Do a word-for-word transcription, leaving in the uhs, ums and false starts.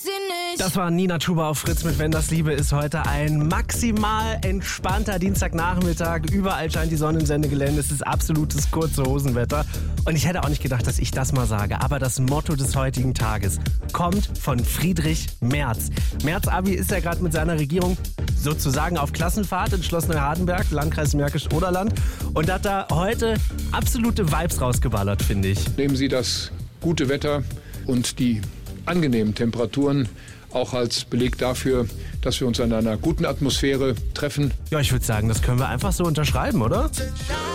sie nicht. Das war Nina Chuba auf Fritz mit Wenn das Liebe ist. Heute ein maximal entspannter Dienstagnachmittag. Überall scheint die Sonne im Sendegelände. Es ist absolutes kurze Hosenwetter. Und ich hätte auch nicht gedacht, dass ich das mal sage. Aber das Motto des heutigen Tages kommt von Friedrich Merz. Merz-Abi ist ja gerade mit seiner Regierung sozusagen auf Klassenfahrt in Schloss Neuhardenberg, Landkreis Märkisch-Oderland. Und hat da heute absolute Vibes rausgeballert, finde ich. Nehmen Sie das gute Wetter und die angenehmen Temperaturen auch als Beleg dafür, dass wir uns in einer guten Atmosphäre treffen. Ja, ich würde sagen, das können wir einfach so unterschreiben, oder?